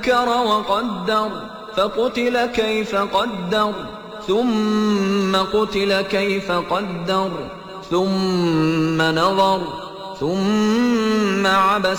فكر وقدر فقتل كيف قدر ثم قتل كيف قدر ثم نظر ثم عبس